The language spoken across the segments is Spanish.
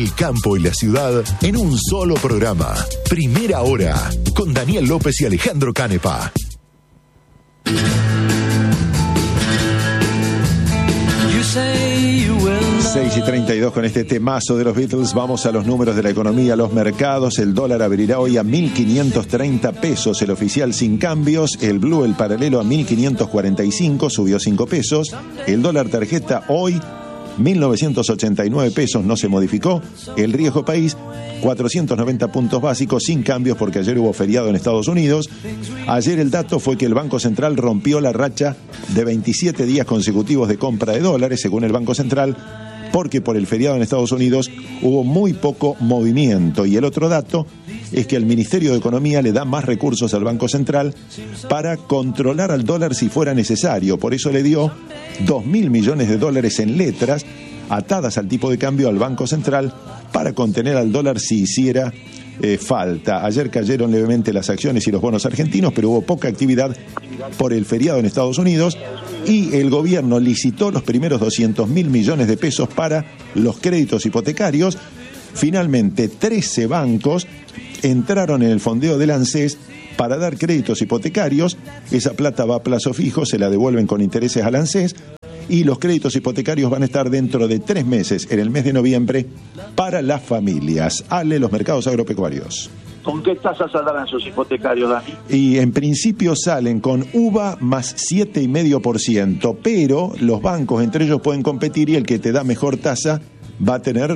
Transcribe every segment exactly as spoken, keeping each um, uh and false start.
El campo y la ciudad en un solo programa. Primera Hora, con Daniel López y Alejandro Canepa. seis y treinta y dos con este temazo de los Beatles. Vamos a los números de la economía, los mercados. El dólar abrirá hoy a mil quinientos treinta pesos, el oficial sin cambios. El blue, el paralelo, a mil quinientos cuarenta y cinco, subió cinco pesos. El dólar tarjeta hoy mil novecientos ochenta y nueve pesos, no se modificó. El riesgo país, cuatrocientos noventa puntos básicos, sin cambios porque ayer hubo feriado en Estados Unidos. Ayer el dato fue que el Banco Central rompió la racha de veintisiete días consecutivos de compra de dólares, según el Banco Central, porque por el feriado en Estados Unidos hubo muy poco movimiento. Y el otro dato es que el Ministerio de Economía le da más recursos al Banco Central para controlar al dólar si fuera necesario. Por eso le dio dos mil millones de dólares en letras atadas al tipo de cambio al Banco Central para contener al dólar si hiciera eh, falta. Ayer cayeron levemente las acciones y los bonos argentinos, pero hubo poca actividad por el feriado en Estados Unidos, y el gobierno licitó los primeros doscientos mil millones de pesos para los créditos hipotecarios. Finalmente, trece bancos entraron en el fondeo del ANSES para dar créditos hipotecarios. Esa plata va a plazo fijo, se la devuelven con intereses al ANSES, y los créditos hipotecarios van a estar dentro de tres meses, en el mes de noviembre, para las familias. Ale, los mercados agropecuarios. ¿Con qué tasas saldrán esos hipotecarios, Dani? Y en principio salen con U V A más siete coma cinco por ciento, pero los bancos entre ellos pueden competir y el que te da mejor tasa va a tener,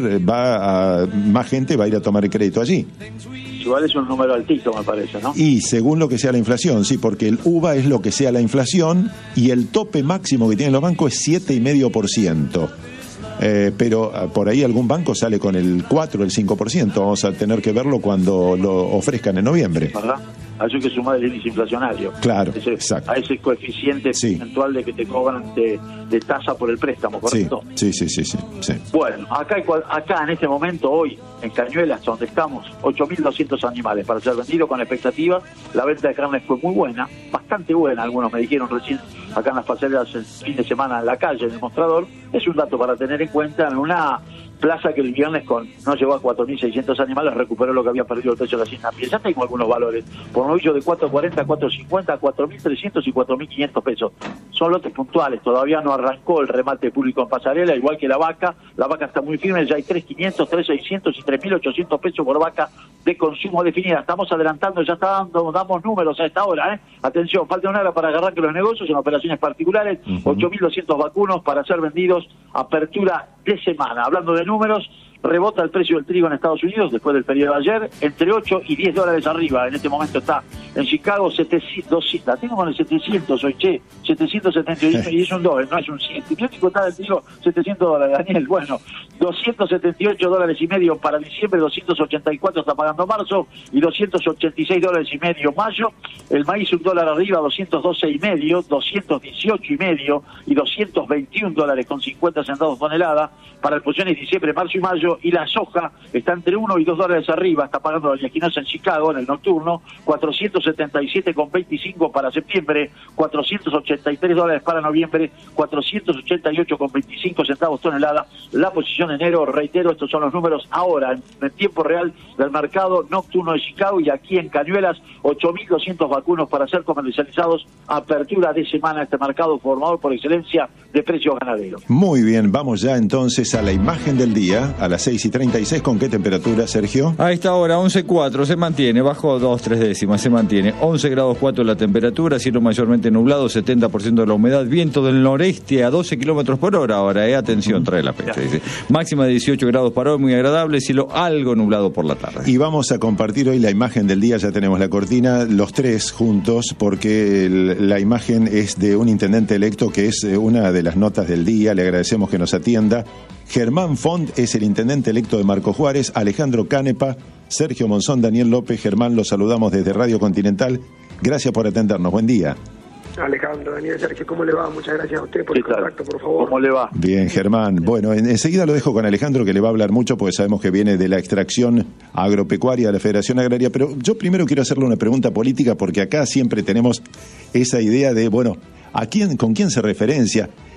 va a, más gente va a ir a tomar el crédito allí. Igual es un número altito, me parece, ¿no? Y según lo que sea la inflación, sí, porque el U V A es lo que sea la inflación y el tope máximo que tienen los bancos es siete coma cinco por ciento. Eh, pero por ahí algún banco sale con el cuatro, el cinco por ciento. Vamos a tener que verlo cuando lo ofrezcan en noviembre. ¿Verdad? A eso hay que sumar el índice inflacionario. Claro, ese, exacto. A ese coeficiente sí. mensual de que te cobran de, de tasa por el préstamo, ¿correcto? Sí, sí, sí, sí, sí. Bueno, acá, acá en este momento, hoy, en Cañuelas, donde estamos, ocho mil doscientos animales para ser vendidos con expectativas. La venta de carne fue muy buena, bastante buena, algunos me dijeron recién acá en las pasarelas el fin de semana en la calle, en el mostrador. Es un dato para tener en cuenta en una plaza que el viernes con no llegó a cuatro mil seiscientos animales, recuperó lo que había perdido el precio de la hacienda. Ya tengo algunos valores, por novillo de cuatro cuarenta, cuatro cincuenta, cuatro mil trescientos y cuatro mil quinientos pesos. Son lotes puntuales, todavía no arrancó el remate público en pasarela, igual que la vaca. La vaca está muy firme, ya hay tres mil quinientos, tres mil seiscientos y tres mil ochocientos pesos por vaca de consumo definida. Estamos adelantando, ya está dando, damos números a esta hora, ¿eh? Atención, falta una hora para agarrar que los negocios en operaciones particulares, uh-huh. ocho mil doscientos vacunos para ser vendidos, apertura de semana. Hablando de números, rebota el precio del trigo en Estados Unidos después del periodo de ayer, entre ocho y diez dólares arriba. En este momento está en Chicago setecientos, la tengo con el setecientos hoy, che, setecientos setenta y ocho, y es un dólar, no es un cien. Yo te contaba el trigo setecientos dólares, Daniel. Bueno, doscientos setenta y ocho dólares y medio para diciembre, doscientos ochenta y cuatro está pagando marzo, y doscientos ochenta y seis dólares y medio mayo. El maíz un dólar arriba, doscientos doce y medio, doscientos dieciocho y medio y doscientos veintiún dólares con cincuenta centavos tonelada para el posiciones diciembre, marzo y mayo. Y la soja está entre uno y dos dólares arriba, está pagando la oleaginosa en Chicago en el nocturno, cuatrocientos setenta y siete con veinticinco para septiembre, cuatrocientos ochenta y tres dólares para noviembre, cuatrocientos ochenta y ocho con veinticinco centavos tonelada. La posición en enero, reitero, estos son los números ahora en, en tiempo real del mercado nocturno de Chicago, y aquí en Cañuelas ocho mil doscientos vacunos para ser comercializados, apertura de semana este mercado formador por excelencia de precios ganaderos. Muy bien, vamos ya entonces a la imagen del día a las seis y treinta y seis. ¿Con qué temperatura, Sergio? A esta hora once coma cuatro, se mantiene, bajó dos, tres décimas, se mantiene once grados cuatro la temperatura, cielo mayormente nublado, setenta por ciento de la humedad, viento del noreste a doce kilómetros por hora ahora, eh, atención, trae la peste, dice. Máxima de dieciocho grados para hoy, muy agradable, cielo algo nublado por la tarde. Y vamos a compartir hoy la imagen del día, ya tenemos la cortina, los tres juntos, porque el, la imagen es de un intendente electo que es una de las notas del día, le agradecemos que nos atienda. Germán Font es el intendente electo de Marco Juárez, Alejandro Canepa, Sergio Monzón, Daniel López. Germán, los saludamos desde Radio Continental. Gracias por atendernos. Buen día. Alejandro, Daniel, Sergio, ¿cómo le va? Muchas gracias a usted por el contacto, por favor. ¿Cómo le va? Bien, Germán. Bueno, en, enseguida lo dejo con Alejandro, que le va a hablar mucho, porque sabemos que viene de la extracción agropecuaria de la Federación Agraria. Pero yo primero quiero hacerle una pregunta política, porque acá siempre tenemos esa idea de, bueno, ¿a quién, con quién se referencia?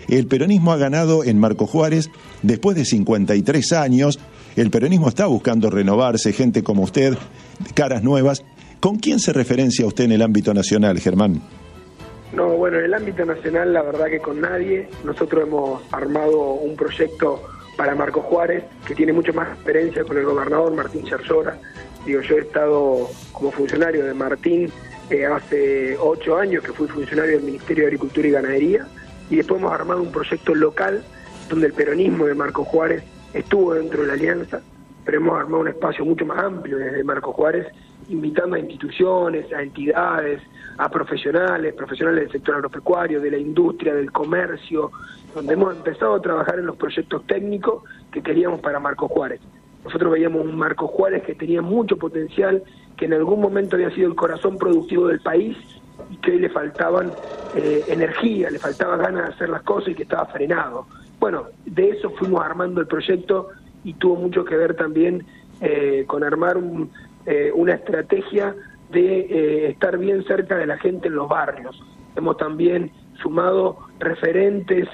El peronismo ha ganado en Marco Juárez después de cincuenta y tres años. El peronismo está buscando renovarse, gente como usted, caras nuevas. ¿Con quién se referencia usted en el ámbito nacional, Germán? No, bueno, en el ámbito nacional la verdad que con nadie. Nosotros hemos armado un proyecto para Marco Juárez que tiene mucho más experiencia con el gobernador Martín Yarlora. Digo, yo he estado como funcionario de Martín eh, hace ocho años, que fui funcionario del Ministerio de Agricultura y Ganadería, y después hemos armado un proyecto local donde el peronismo de Marco Juárez estuvo dentro de la alianza, pero hemos armado un espacio mucho más amplio desde Marco Juárez, invitando a instituciones, a entidades, a profesionales, profesionales del sector agropecuario, de la industria, del comercio, donde hemos empezado a trabajar en los proyectos técnicos que queríamos para Marco Juárez. Nosotros veíamos un Marco Juárez que tenía mucho potencial, que en algún momento había sido el corazón productivo del país y que hoy le faltaban eh, energía, le faltaba ganas de hacer las cosas y que estaba frenado. Bueno, de eso fuimos armando el proyecto y tuvo mucho que ver también eh, con armar un, eh, una estrategia de eh, estar bien cerca de la gente en los barrios. Hemos también sumado referentes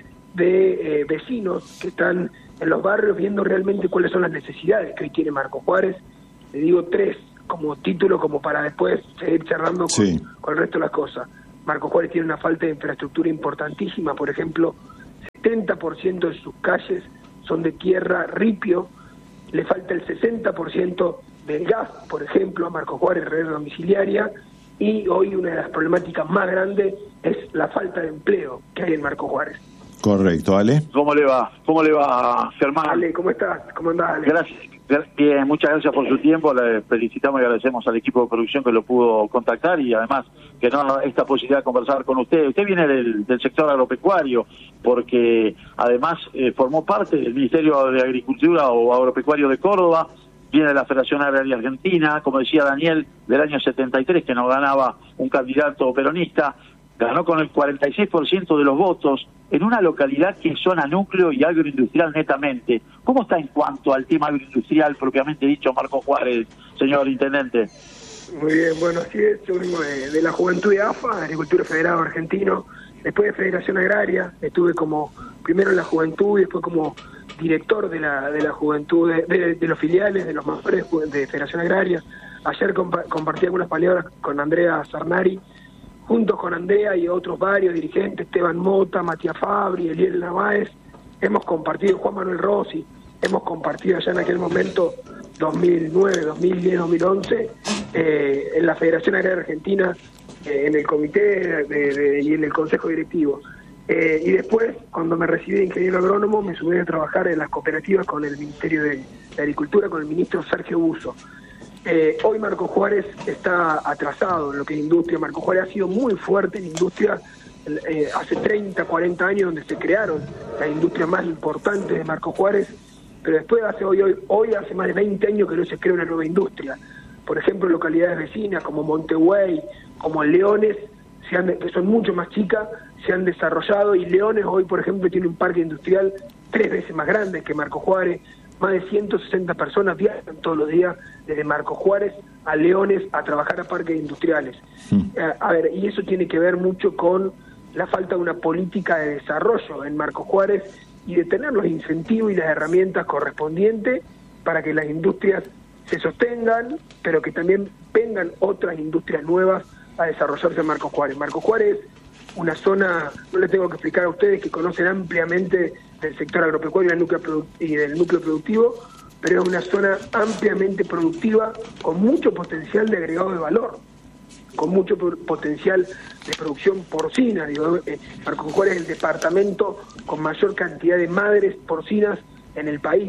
de eh, vecinos que están en los barrios viendo realmente cuáles son las necesidades que hoy tiene Marco Juárez. Le digo tres como título, como para después seguir charlando con, sí. con el resto de las cosas. Marco Juárez tiene una falta de infraestructura importantísima. Por ejemplo, setenta por ciento de sus calles son de tierra ripio, le falta el sesenta por ciento del gas, por ejemplo, a Marco Juárez, red domiciliaria, y hoy una de las problemáticas más grandes es la falta de empleo que hay en Marco Juárez. Correcto, Ale. ¿Cómo le va? ¿Cómo le va, Germán? Ale, ¿cómo estás? ¿Cómo andás, Ale? Gracias. Bien, muchas gracias por su tiempo. Le felicitamos y agradecemos al equipo de producción que lo pudo contactar y además que no esta posibilidad de conversar con usted. Usted viene del, del sector agropecuario porque además eh, formó parte del Ministerio de Agricultura o Agropecuario de Córdoba, viene de la Federación Agraria Argentina, como decía Daniel, del año setenta y tres, que no ganaba un candidato peronista, ganó con el cuarenta y seis por ciento de los votos en una localidad que es zona núcleo y agroindustrial netamente. ¿Cómo está en cuanto al tema agroindustrial propiamente dicho, Marco Juárez, señor Intendente? Muy bien, bueno, así es, yo vengo de, de la Juventud de A F A, Agricultura Federado Argentino, después de Federación Agraria, estuve como primero en la Juventud y después como director de la de la Juventud, de, de, de los filiales, de los mayores de Federación Agraria. Ayer compa compartí algunas palabras con Andrea Sarnari, juntos con Andrea y otros varios dirigentes, Esteban Mota, Matías Fabri, Eliel Narváez, hemos compartido, Juan Manuel Rossi, hemos compartido allá en aquel momento, dos mil nueve, dos mil diez, dos mil once, eh, en la Federación Agraria Argentina, eh, en el comité de, de, y en el consejo directivo. Eh, y después, cuando me recibí de ingeniero agrónomo, me subí a trabajar en las cooperativas con el Ministerio de, de Agricultura, con el ministro Sergio Busso. Eh, hoy Marco Juárez está atrasado en lo que es industria. Marco Juárez ha sido muy fuerte en industria eh, hace treinta, cuarenta años, donde se crearon las industrias más importantes de Marco Juárez, pero después hace hoy, hoy, hoy hace más de veinte años que no se crea una nueva industria. Por ejemplo, localidades vecinas como Montevideo, como Leones, se han, que son mucho más chicas, se han desarrollado, y Leones hoy, por ejemplo, tiene un parque industrial tres veces más grande que Marco Juárez. Más de ciento sesenta personas viajan todos los días desde Marco Juárez a Leones a trabajar a parques industriales. Mm. Eh, a ver, y eso tiene que ver mucho con la falta de una política de desarrollo en Marco Juárez y de tener los incentivos y las herramientas correspondientes para que las industrias se sostengan, pero que también vengan otras industrias nuevas a desarrollarse en Marco Juárez. Marco Juárez, una zona, no les tengo que explicar a ustedes que conocen ampliamente del sector agropecuario y del núcleo, y del núcleo productivo, pero es una zona ampliamente productiva, con mucho potencial de agregado de valor, con mucho potencial de producción porcina. Digo, eh, Marco Juárez es el departamento con mayor cantidad de madres porcinas en el país.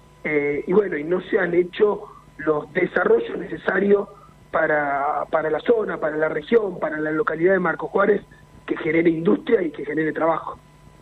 Eh, y bueno, y no se han hecho los desarrollos necesarios para, para la zona, para la región, para la localidad de Marco Juárez, que genere industria y que genere trabajo.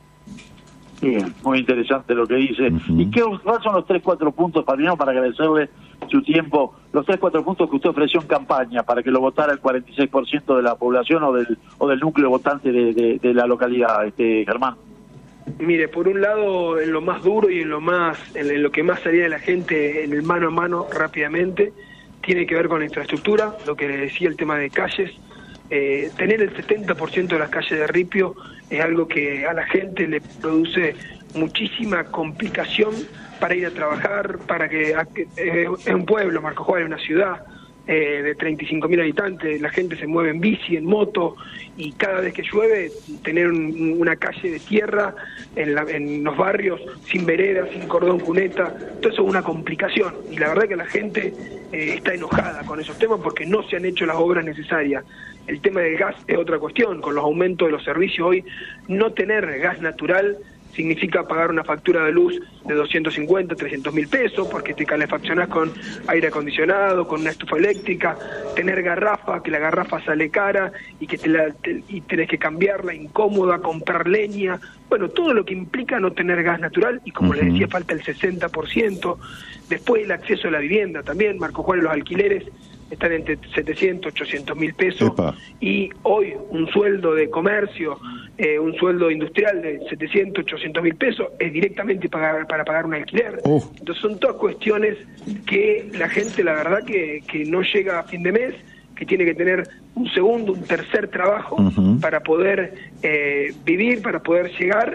Bien, muy interesante lo que dice. Uh-huh. ¿Y qué cuáles son los tres, cuatro puntos, Palmino, para agradecerle su tiempo, los tres, cuatro puntos que usted ofreció en campaña para que lo votara el cuarenta y seis por ciento de la población o del o del núcleo votante de, de, de la localidad, este Germán? Mire, por un lado, en lo más duro y en lo más en lo que más salía de la gente en el mano a mano rápidamente, tiene que ver con la infraestructura, lo que le decía, el tema de calles. Eh, tener el setenta por ciento de las calles de ripio es algo que a la gente le produce muchísima complicación para ir a trabajar, para que eh, es un pueblo, Marcos Juárez, una ciudad eh, de treinta y cinco mil habitantes, la gente se mueve en bici, en moto, y cada vez que llueve, tener un, una calle de tierra en, la, en los barrios, sin veredas, sin cordón cuneta, todo eso es una complicación, y la verdad que la gente eh, está enojada con esos temas porque no se han hecho las obras necesarias. El tema del gas es otra cuestión, con los aumentos de los servicios hoy, no tener gas natural significa pagar una factura de luz de doscientos cincuenta, trescientos mil pesos, porque te calefaccionás con aire acondicionado, con una estufa eléctrica, tener garrafa, que la garrafa sale cara y que te la, te, y tenés que cambiarla, incómoda, comprar leña, bueno, todo lo que implica no tener gas natural, y como uh-huh. les decía, falta el sesenta por ciento, después el acceso a la vivienda también, Marcos Juárez, los alquileres están entre setecientos, ochocientos mil pesos, Epa. Y hoy un sueldo de comercio, eh, un sueldo industrial de setecientos, ochocientos mil pesos es directamente pagar, para pagar un alquiler. Uh. Entonces son todas cuestiones que la gente, la verdad, que, que no llega a fin de mes, que tiene que tener un segundo, un tercer trabajo uh-huh. para poder eh, vivir, para poder llegar,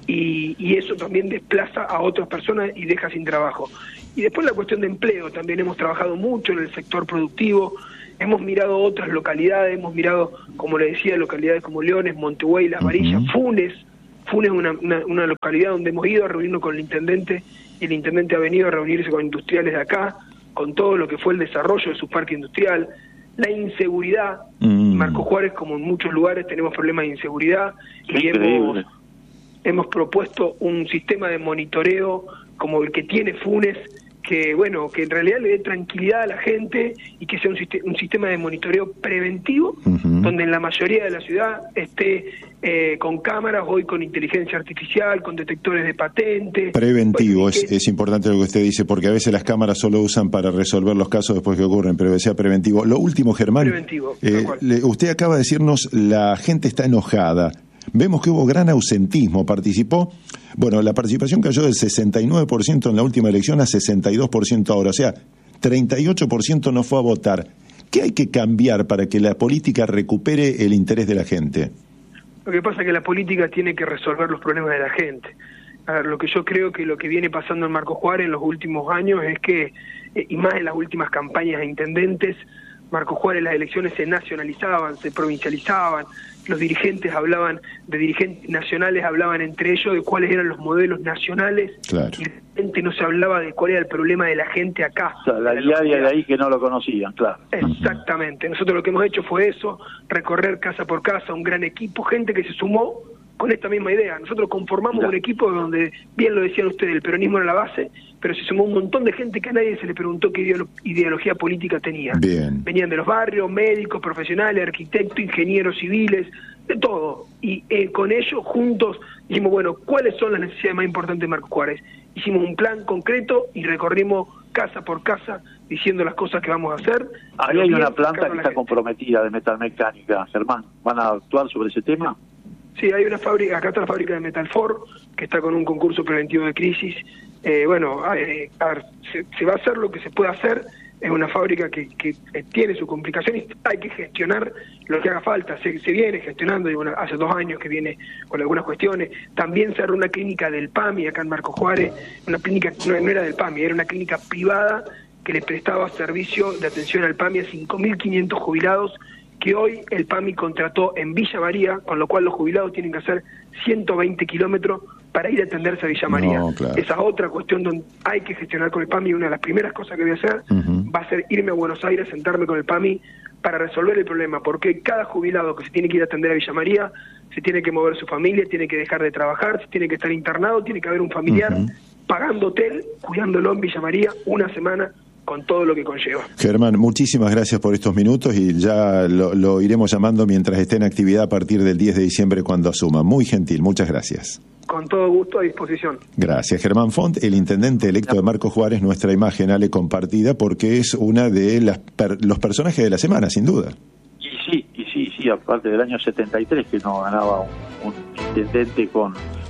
y, y eso también desplaza a otras personas y deja sin trabajo. Y después la cuestión de empleo, también hemos trabajado mucho en el sector productivo, hemos mirado otras localidades, hemos mirado, como le decía, localidades como Leones, Montevideo, Las Varillas, uh-huh. Funes. Funes es una, una, una localidad donde hemos ido a reunirnos con el intendente, y el intendente ha venido a reunirse con industriales de acá, con todo lo que fue el desarrollo de su parque industrial. La inseguridad, mm. Marcos Juárez, como en muchos lugares, tenemos problemas de inseguridad, y hemos, hemos propuesto un sistema de monitoreo como el que tiene Funes, que bueno, que en realidad le dé tranquilidad a la gente y que sea un, sist- un sistema de monitoreo preventivo, uh-huh. donde en la mayoría de la ciudad esté eh, con cámaras, hoy con inteligencia artificial, con detectores de patentes. Preventivo, bueno, es, que... es importante lo que usted dice, porque a veces las cámaras solo usan para resolver los casos después que ocurren, pero que sea preventivo. Lo último, Germán, preventivo, eh, le, usted acaba de decirnos, la gente está enojada. Vemos que hubo gran ausentismo, participó, bueno, la participación cayó del sesenta y nueve por ciento en la última elección a sesenta y dos por ciento ahora, o sea, treinta y ocho por ciento no fue a votar. ¿Qué hay que cambiar para que la política recupere el interés de la gente? Lo que pasa es que la política tiene que resolver los problemas de la gente. A ver, lo que yo creo que lo que viene pasando en Marcos Juárez en los últimos años es que, y más en las últimas campañas de intendentes, Marcos Juárez, las elecciones se nacionalizaban, se provincializaban, los dirigentes hablaban, de dirigentes nacionales hablaban entre ellos de cuáles eran los modelos nacionales, claro. y realmente no se hablaba de cuál era el problema de la gente acá. O sea, la diaria de ahí que no lo conocían, claro. Exactamente, nosotros lo que hemos hecho fue eso, recorrer casa por casa, un gran equipo, gente que se sumó con esta misma idea. Nosotros conformamos claro. un equipo donde, bien lo decían ustedes, el peronismo era la base, pero se sumó un montón de gente que a nadie se le preguntó qué ideolo- ideología política tenía. Bien. Venían de los barrios, médicos, profesionales, arquitectos, ingenieros civiles, de todo. Y eh, con ellos, juntos, dijimos, bueno, ¿cuáles son las necesidades más importantes de Marcos Juárez? Hicimos un plan concreto y recorrimos casa por casa diciendo las cosas que vamos a hacer. Ahí hay una planta que está gente. comprometida de metalmecánica, Germán. ¿Van a actuar sobre ese tema? Sí, hay una fábrica, acá está la fábrica de Metalfor, que está con un concurso preventivo de crisis. Eh, bueno, eh, a ver, se, se va a hacer lo que se puede hacer, es una fábrica que, que eh, tiene su complicación y hay que gestionar lo que haga falta. Se, se viene gestionando, y bueno, hace dos años que viene con algunas cuestiones. También cerró una clínica del PAMI acá en Marcos Juárez, una clínica, no, no era del PAMI, era una clínica privada que le prestaba servicio de atención al PAMI a cinco mil quinientos jubilados, que hoy el PAMI contrató en Villa María, con lo cual los jubilados tienen que hacer ciento veinte kilómetros para ir a atenderse a Villa María. No, claro. Esa es otra cuestión donde hay que gestionar con el PAMI. Una de las primeras cosas que voy a hacer uh-huh. va a ser irme a Buenos Aires, sentarme con el PAMI para resolver el problema, porque cada jubilado que se tiene que ir a atender a Villa María, se tiene que mover su familia, tiene que dejar de trabajar, se tiene que estar internado, tiene que haber un familiar uh-huh. pagando hotel, cuidándolo en Villa María una semana, con todo lo que conlleva. Germán, muchísimas gracias por estos minutos y ya lo, lo iremos llamando mientras esté en actividad a partir del diez de diciembre cuando asuma. Muy gentil, muchas gracias. Con todo gusto, a disposición. Gracias. Germán Font, el intendente electo de Marcos Juárez, nuestra imagen, Ale, compartida, porque es una de las per, los personajes de la semana, sin duda. Y sí, y sí, sí, aparte del año setenta y tres, que no ganaba un, un intendente con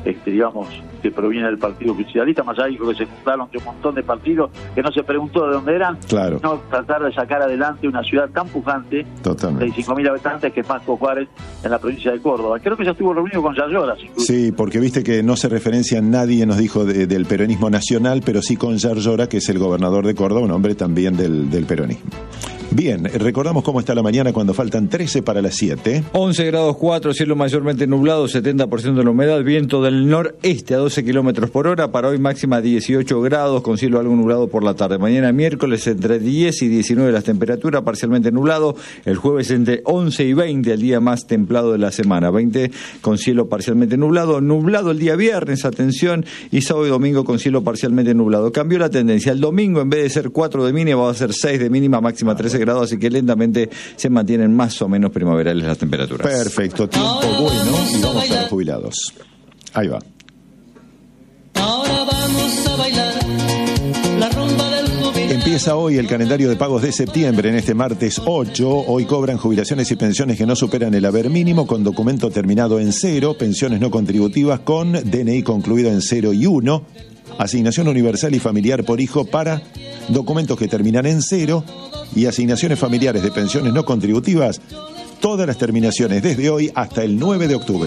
este, digamos, que proviene del partido oficialista, más allá dijo que se juntaron de un montón de partidos, que no se preguntó de dónde eran, claro. no tratar de sacar adelante una ciudad tan pujante, totalmente, de cinco mil habitantes, que es Pasco Juárez, en la provincia de Córdoba. Creo que ya estuvo reunido con Yarlora. Sí, porque viste que no se referencia, nadie nos dijo de, del peronismo nacional, pero sí con Yarlora, que es el gobernador de Córdoba, un hombre también del, del peronismo. Bien, recordamos cómo está la mañana cuando faltan trece para las siete. once grados cuatro, cielo mayormente nublado, setenta por ciento de la humedad, viento del noreste a doce kilómetros por hora. Para hoy máxima dieciocho grados, con cielo algo nublado por la tarde. Mañana miércoles entre diez y diecinueve las temperaturas, parcialmente nublado. El jueves entre once y veinte, el día más templado de la semana. veinte con cielo parcialmente nublado. Nublado el día viernes, atención, y sábado y domingo con cielo parcialmente nublado. Cambió la tendencia. El domingo, en vez de ser cuatro de mínima, va a ser seis de mínima, máxima trece grados, así que lentamente se mantienen más o menos primaverales las temperaturas. Perfecto, tiempo bueno, y vamos a los jubilados. Ahí va. Ahora vamos a bailar la rumba del jubilado. Empieza hoy el calendario de pagos de septiembre, en este martes ocho. Hoy cobran jubilaciones y pensiones que no superan el haber mínimo, con documento terminado en cero, pensiones no contributivas con D N I concluido en cero y uno, asignación universal y familiar por hijo para documentos que terminan en cero, y asignaciones familiares de pensiones no contributivas, todas las terminaciones desde hoy hasta el nueve de octubre.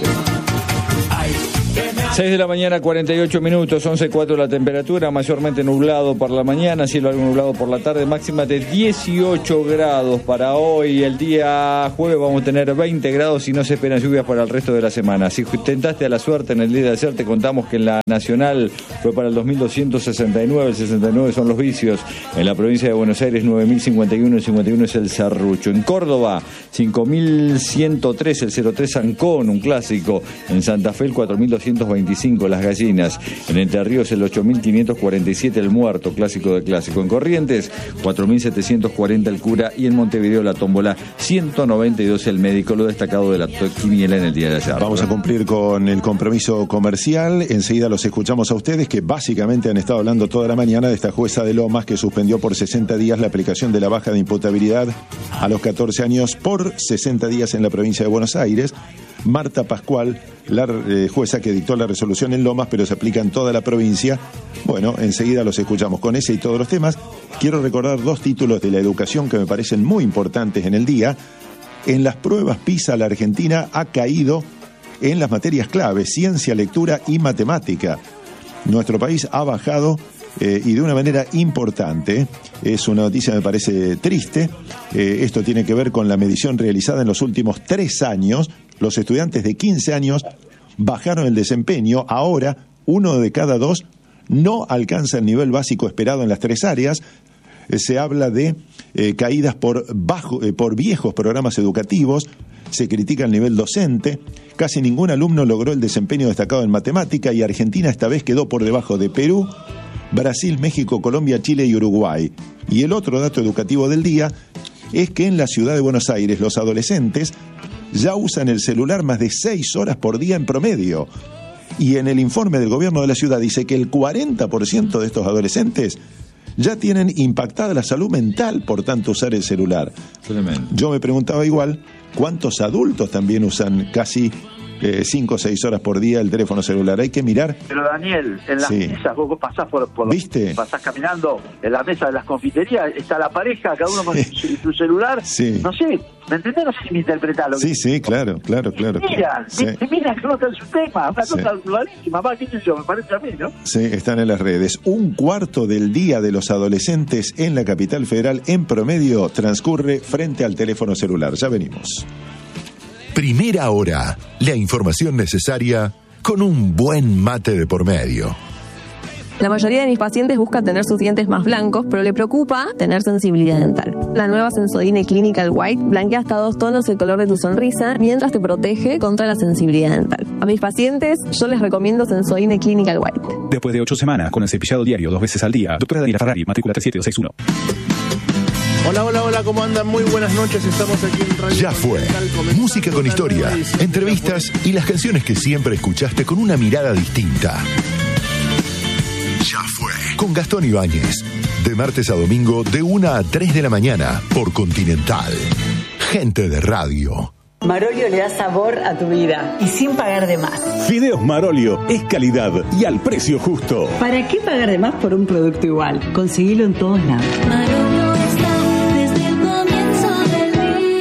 seis de la mañana, cuarenta y ocho minutos, once cuatro la temperatura, mayormente nublado por la mañana, cielo algo nublado por la tarde, máxima de dieciocho grados para hoy. El día jueves vamos a tener veinte grados y no se esperan lluvias para el resto de la semana. Si tentaste a la suerte en el día de ayer, te contamos que en la Nacional fue para el dos mil doscientos sesenta y nueve, el sesenta y nueve son los vicios. En la provincia de Buenos Aires, nueve mil cincuenta y uno, el cincuenta y uno es el Serrucho. En Córdoba, cinco mil ciento tres, el cero tres Ancón, un clásico. En Santa Fe, el cuatro mil doscientos veinticinco, Las Gallinas. En Entre Ríos, el ocho mil quinientos cuarenta y siete, el Muerto, clásico de clásico. En Corrientes, cuatro mil setecientos cuarenta, el Cura. Y en Montevideo, la Tómbola, ciento noventa y dos, el Médico. Lo destacado de la quiniela en el día de ayer. Vamos a cumplir con el compromiso comercial. Enseguida los escuchamos a ustedes, que básicamente han estado hablando toda la mañana de esta jueza de Lomas que suspendió por sesenta días la aplicación de la baja de imputabilidad a los catorce años por sesenta días en la provincia de Buenos Aires. Marta Pascual, la eh, jueza que dictó la resolución en Lomas, pero se aplica en toda la provincia. Bueno, enseguida los escuchamos con ese y todos los temas. Quiero recordar dos títulos de la educación que me parecen muy importantes en el día. En las pruebas PISA, la Argentina ha caído en las materias clave, ciencia, lectura y matemática. Nuestro país ha bajado eh, y de una manera importante. Es una noticia que me parece triste. Eh, esto tiene que ver con la medición realizada en los últimos tres años. Los estudiantes de quince años bajaron el desempeño. Ahora, uno de cada dos no alcanza el nivel básico esperado en las tres áreas. Eh, se habla de eh, caídas por, bajo, eh, por viejos programas educativos. Se critica el nivel docente. Casi ningún alumno logró el desempeño destacado en matemática, y Argentina esta vez quedó por debajo de Perú, Brasil, México, Colombia, Chile y Uruguay. Y el otro dato educativo del día es que en la ciudad de Buenos Aires los adolescentes ya usan el celular más de seis horas por día en promedio. Y en el informe del gobierno de la ciudad dice que el cuarenta por ciento de estos adolescentes ya tienen impactada la salud mental por tanto usar el celular. Tremendo. Yo me preguntaba igual, ¿cuántos adultos también usan casi cinco o seis horas por día el teléfono celular? Hay que mirar. Pero Daniel, en las Sí. mesas, vos pasás por, por ¿Viste? pasás caminando en la mesa de las confiterías, está la pareja, cada uno con su, su celular. Sí. No sé, ¿me entendés? No sé si me interpretás lo que Sí, sí, claro, claro, claro. Miran, Sí. sí. Miran que no está en su tema, una Sí. cosa clarísima, más, qué sé yo, me parece a mí, ¿no? Sí, están en las redes. Un cuarto del día de los adolescentes en la capital federal en promedio transcurre frente al teléfono celular. Ya venimos. Primera hora, la información necesaria con un buen mate de por medio. La mayoría de mis pacientes busca tener sus dientes más blancos, pero le preocupa tener sensibilidad dental. La nueva Sensodyne Clinical White blanquea hasta dos tonos el color de tu sonrisa, mientras te protege contra la sensibilidad dental. A mis pacientes yo les recomiendo Sensodyne Clinical White. Después de ocho semanas con el cepillado diario dos veces al día, doctora Daniela Ferrari, matrícula tres siete dos seis uno. Hola, hola, hola, ¿cómo andan? Muy buenas noches, estamos aquí en Radio Ya fue. Continental, Música con historia, entrevistas y las canciones que siempre escuchaste con una mirada distinta. Ya fue. Con Gastón Ibáñez. De martes a domingo, de una a tres de la mañana, por Continental. Gente de radio. Marolio le da sabor a tu vida y sin pagar de más. Fideos Marolio es calidad y al precio justo. ¿Para qué pagar de más por un producto igual? Conseguilo en todos lados. Marolio está desde el comienzo del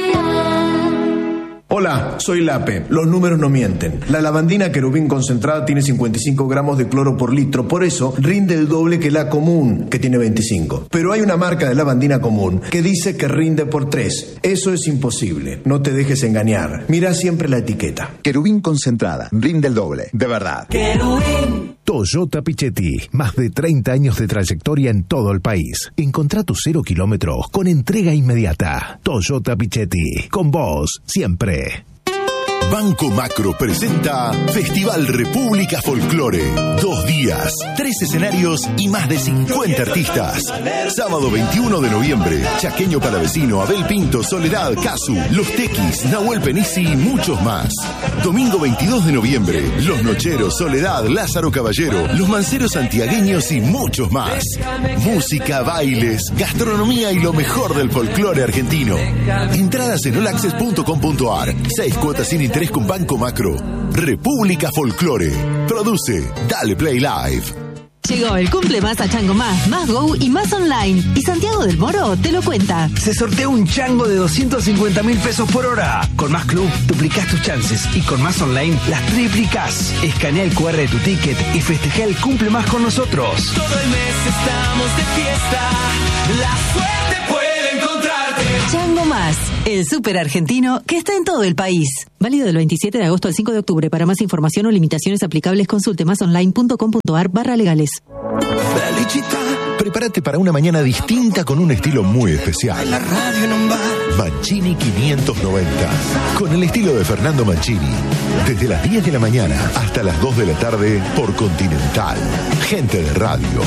día. Hola, soy Lape. Los números no mienten. La lavandina querubín concentrada tiene cincuenta y cinco gramos de cloro por litro, por eso rinde el doble que la común, que tiene veinticinco. Pero hay una marca de lavandina común que dice que rinde por tres. Eso es imposible. No te dejes engañar. Mira siempre la etiqueta. Querubín concentrada, rinde el doble, de verdad. Querubín. Toyota Pichetti, más de treinta años de trayectoria en todo el país. Encontrá tu cero kilómetros con entrega inmediata. Toyota Pichetti, con vos siempre. Banco Macro presenta Festival República Folclore. Dos días, tres escenarios y más de cincuenta artistas. Sábado veintiuno de noviembre, Chaqueño Palavecino, Abel Pinto, Soledad, Casu, Los Tequis, Nahuel Penisi y muchos más. Domingo veintidós de noviembre, Los Nocheros, Soledad, Lázaro Caballero, Los Manceros Santiagueños y muchos más. Música, bailes, gastronomía y lo mejor del folclore argentino. Entradas en all access punto com punto a r. Seis cuotas sin interés con Banco Macro. República Folclore. Produce Dale Play Live. Llegó el cumple más a Chango Más, Más Go y Más Online. Y Santiago del Moro te lo cuenta. Se sortea un chango de doscientos cincuenta mil pesos por hora. Con Más Club duplicás tus chances y con Más Online las triplicás. Escanea el cu erre de tu ticket y festeja el cumple más con nosotros. Todo el mes estamos de fiesta. La suerte puede encontrarte. Chango Más, el súper argentino que está en todo el país. Válido del veintisiete de agosto al cinco de octubre. Para más información o limitaciones aplicables, consulte másonline punto com punto a r barra legales. Prepárate para una mañana distinta con un estilo muy especial. Mancini quinientos noventa. Con el estilo de Fernando Mancini. Desde las diez de la mañana hasta las dos de la tarde por Continental. Gente de radio.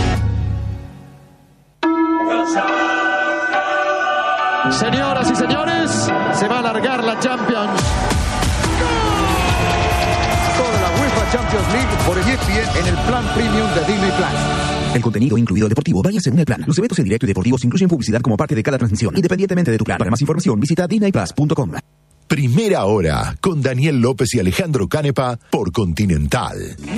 Señoras y señores, se va a alargar la Champions. Toda la UEFA Champions League por E S P N en el plan premium de Disney Plus. El contenido incluido deportivo varía según el plan. Los eventos en directo y deportivos incluyen publicidad como parte de cada transmisión, independientemente de tu plan. Para más información, visita disney plus punto com. Primera hora con Daniel López y Alejandro Canepa por Continental.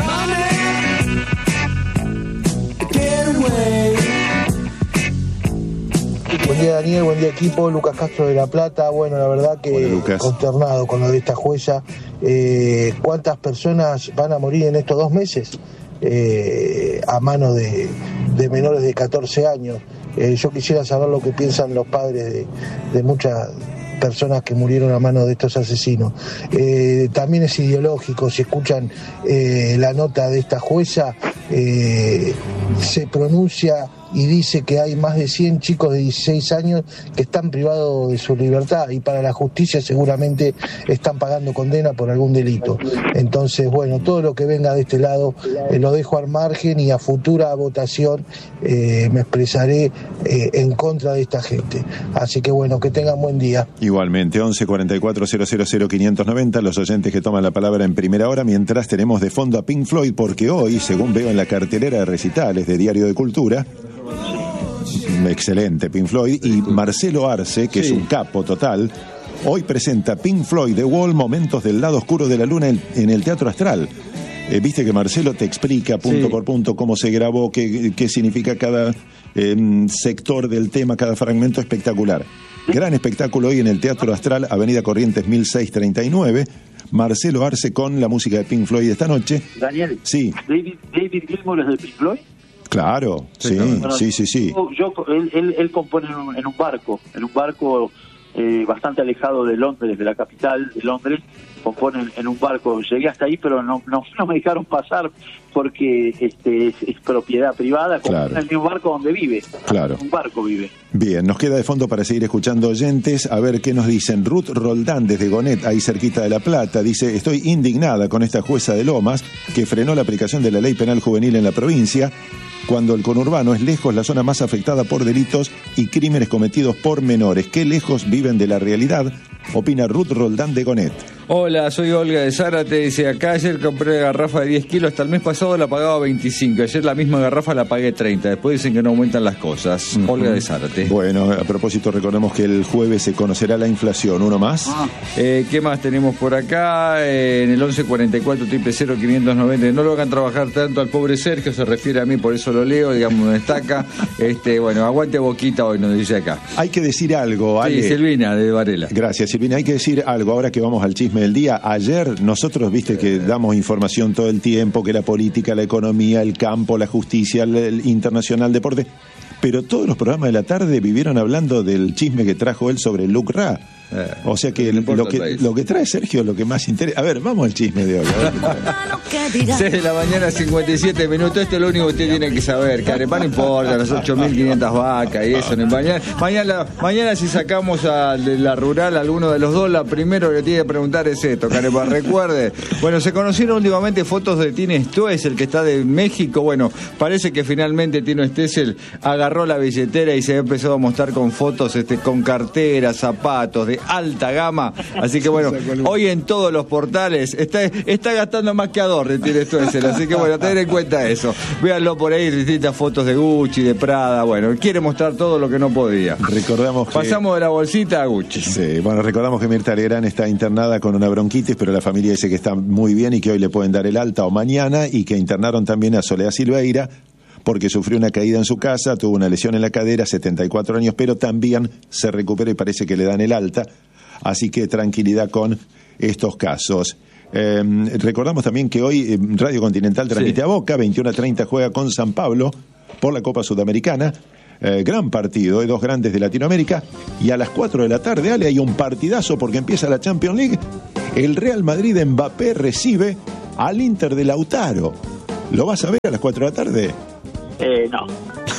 Buen día, Daniel, buen día, equipo. Lucas Castro de La Plata. Bueno, la verdad que consternado con lo de esta jueza. Eh, ¿Cuántas personas van a morir en estos dos meses? Eh, a manos de, de menores de catorce años. Eh, yo quisiera saber lo que piensan los padres de, de muchas personas que murieron a manos de estos asesinos. Eh, también es ideológico. Si escuchan eh, la nota de esta jueza, eh, se pronuncia y dice que hay más de cien chicos de dieciséis años que están privados de su libertad y para la justicia seguramente están pagando condena por algún delito. Entonces, bueno, todo lo que venga de este lado eh, lo dejo al margen y a futura votación eh, me expresaré eh, en contra de esta gente. Así que bueno, que tengan buen día. Igualmente, once cuarenta y cuatro cero cero cero quinientos noventa, los oyentes que toman la palabra en primera hora, mientras tenemos de fondo a Pink Floyd, porque hoy, según veo en la cartelera de recitales de Diario de Cultura, excelente Pink Floyd, y Marcelo Arce, que sí. es un capo total, hoy presenta Pink Floyd The Wall, momentos del lado oscuro de la luna en, en el Teatro Astral. Eh, Viste que Marcelo te explica punto sí. por punto cómo se grabó, qué, qué significa cada eh, sector del tema, cada fragmento. Espectacular. Gran espectáculo hoy en el Teatro Astral, Avenida Corrientes mil seiscientos treinta y nueve. Marcelo Arce con la música de Pink Floyd esta noche. Daniel, sí. David, David Gilmour es de Pink Floyd. Claro, sí, sí, sí, sí. Yo, yo él, él, él compone en un, en un barco, en un barco eh, bastante alejado de Londres, de la capital de Londres, compone en, en un barco. Llegué hasta ahí, pero no, no, no me dejaron pasar porque este es, es propiedad privada, claro. En el mismo barco donde vive. Claro. Un barco vive. Bien, nos queda de fondo para seguir escuchando oyentes, a ver qué nos dicen. Ruth Roldán desde Gonet, ahí cerquita de La Plata, dice: estoy indignada con esta jueza de Lomas que frenó la aplicación de la ley penal juvenil en la provincia, cuando el conurbano es lejos la zona más afectada por delitos y crímenes cometidos por menores. ¿Qué lejos viven de la realidad? Opina Ruth Roldán de Gonet. Hola, soy Olga de Zárate. Dice, acá ayer compré garrafa de diez kilos, hasta el mes pasado la pagaba veinticinco. Ayer la misma garrafa la pagué treinta. Después dicen que no aumentan las cosas. Uh-huh. Olga de Zárate. Bueno, a propósito, recordemos que el jueves se conocerá la inflación. ¿Uno más? Ah. Eh, ¿Qué más tenemos por acá? Eh, en el once cuarenta y cuatro triple cero quinientos noventa. No lo hagan trabajar tanto al pobre Sergio, se refiere a mí, por eso lo leo, digamos, me destaca. Este, bueno, aguante Boquita hoy, nos dice acá. Hay que decir algo, Ale. Sí, Silvina de Varela. Gracias, Silvina. Hay que decir algo ahora que vamos al chisme del día. Ayer nosotros, viste que damos información todo el tiempo, que la política, la economía, el campo, la justicia, el, el internacional deporte, pero todos los programas de la tarde vivieron hablando del chisme que trajo él sobre Luke Ra. Eh, o sea que, no lo, que lo que trae Sergio es lo que más interesa. A ver, vamos al chisme de hoy. seis de la mañana, cincuenta y siete minutos. Esto es lo único que usted tiene que saber. Carepa no importa, las ocho mil quinientas vacas y eso. No, mañana, mañana, mañana si sacamos a la rural alguno de los dos, la primero que tiene que preguntar es esto, Carepa. Recuerde. Bueno, se conocieron últimamente fotos de Tino Stoessel, que está de México. Bueno, parece que finalmente Tino Stoessel agarró la billetera y se ha empezado a mostrar con fotos, este, con carteras, zapatos de alta gama, así que bueno, hoy en todos los portales está, está gastando más que Adorno, tiene esto de ser, así que bueno, tener en cuenta eso. Véanlo por ahí, distintas fotos de Gucci, de Prada, bueno, quiere mostrar todo lo que no podía. Recordamos que... Pasamos de la bolsita a Gucci. Sí, bueno, recordamos que Mirta Legrand está internada con una bronquitis, pero la familia dice que está muy bien y que hoy le pueden dar el alta o mañana, y que internaron también a Soledad Silveira porque sufrió una caída en su casa, tuvo una lesión en la cadera, setenta y cuatro años, pero también se recupera y parece que le dan el alta. Así que tranquilidad con estos casos. Eh, recordamos también que hoy Radio Continental transmite sí. a Boca, veintiuno a treinta juega con San Pablo por la Copa Sudamericana. Eh, gran partido, hay dos grandes de Latinoamérica. Y a las cuatro de la tarde, Ale, hay un partidazo porque empieza la Champions League. El Real Madrid de Mbappé recibe al Inter de Lautaro. ¿Lo vas a ver a las cuatro de la tarde? Eh, no.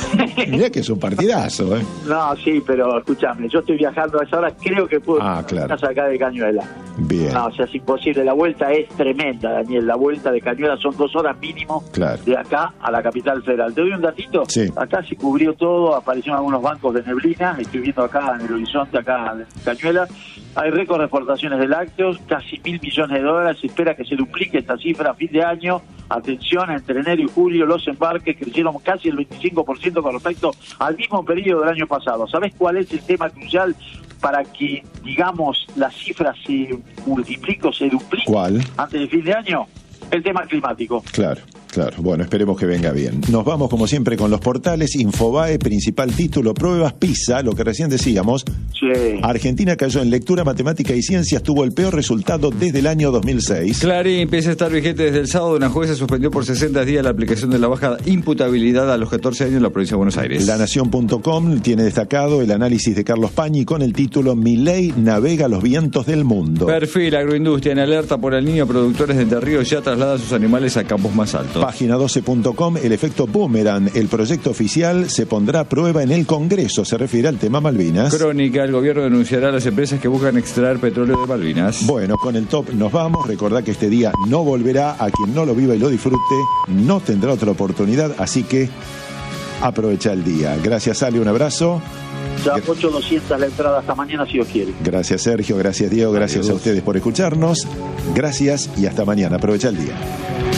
Mirá que es un partidazo, ¿eh? No, sí, pero escúchame, yo estoy viajando a esa hora, creo que puedo ah, claro. acá de Cañuela. Bien. No, o sea, es imposible. La vuelta es tremenda, Daniel. La vuelta de Cañuela son dos horas mínimo claro. de acá a la capital federal. ¿Te doy un datito? Sí. Acá se cubrió todo, aparecieron algunos bancos de neblina. Estoy viendo acá en el horizonte, acá en Cañuela. Hay récord de exportaciones de lácteos, casi mil millones de dólares. Se espera que se duplique esta cifra a fin de año. Atención, entre enero y julio los embarques crecieron casi el veinticinco por ciento con respecto al mismo periodo del año pasado. ¿Sabés cuál es el tema crucial para que, digamos, la cifra se multiplique o se duplique ¿Cuál? antes del fin de año? El tema climático. Claro. Claro, bueno, esperemos que venga bien. Nos vamos como siempre con los portales. Infobae, principal título, pruebas PISA, lo que recién decíamos. Sí. Argentina cayó en lectura, matemática y ciencias, tuvo el peor resultado desde el año dos mil seis. Clarín empieza a estar vigente desde el sábado. Una jueza suspendió por sesenta días la aplicación de la baja imputabilidad a los catorce años en la provincia de Buenos Aires. La Nación punto com tiene destacado el análisis de Carlos Pañi con el título Milei navega los vientos del mundo. Perfil, agroindustria en alerta por el niño. Productores de Entre Ríos ya trasladan sus animales a campos más altos. Página doce punto com, el efecto boomerang, el proyecto oficial se pondrá a prueba en el Congreso, se refiere al tema Malvinas. Crónica, el gobierno denunciará a las empresas que buscan extraer petróleo de Malvinas. Bueno, con el top nos vamos, recordad que este día no volverá, a quien no lo viva y lo disfrute, no tendrá otra oportunidad, así que aprovecha el día. Gracias, Ale, un abrazo. Ya ocho mil doscientas la entrada hasta mañana si Dios quiere. Gracias, Sergio, gracias, Diego, gracias Adiós. A ustedes por escucharnos, gracias y hasta mañana, aprovecha el día.